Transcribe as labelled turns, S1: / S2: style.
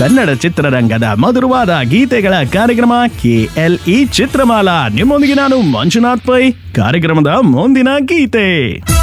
S1: ಕನ್ನಡ ಚಿತ್ರರಂಗದ ಮಧುರವಾದ ಗೀತೆಗಳ ಕಾರ್ಯಕ್ರಮ KLE ಚಿತ್ರಮಾಲಾ. ನಿಮ್ಮೊಂದಿಗೆ ನಾನು ಮಂಜುನಾಥ್ ಪೈ. ಕಾರ್ಯಕ್ರಮದ ಮುಂದಿನ ಗೀತೆ